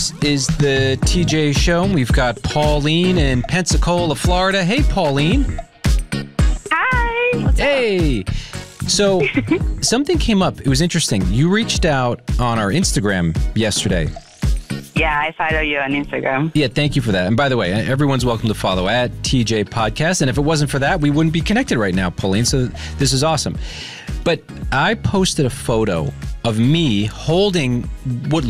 This is the TJ Show. We've got Pauline in Pensacola, Florida. Hey, Pauline. Hi. Hey. So something came up. It was interesting. You reached out on our Instagram yesterday. Yeah, I follow you on Instagram. Yeah, thank you for that. And by the way, everyone's welcome to follow at TJ Podcast. And if it wasn't for that, we wouldn't be connected right now, Pauline. So this is awesome. But I posted a photo of me holding what